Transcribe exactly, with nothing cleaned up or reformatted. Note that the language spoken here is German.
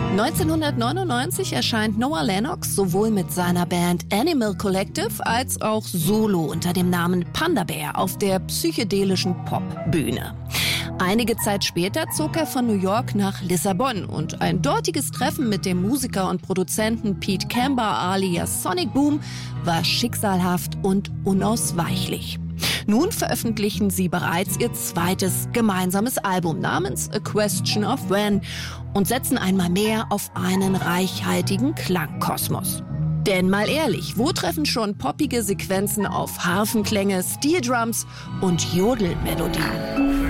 neunzehnhundertneunundneunzig erscheint Noah Lennox sowohl mit seiner Band Animal Collective als auch solo unter dem Namen Panda Bear auf der psychedelischen Popbühne. Einige Zeit später zog er von New York nach Lissabon und ein dortiges Treffen mit dem Musiker und Produzenten Pete Camber alias Sonic Boom war schicksalhaft und unausweichlich. Nun veröffentlichen sie bereits ihr zweites gemeinsames Album namens A Question of When und setzen einmal mehr auf einen reichhaltigen Klangkosmos. Denn mal ehrlich, wo treffen schon poppige Sequenzen auf Harfenklänge, Steeldrums und Jodelmelodien?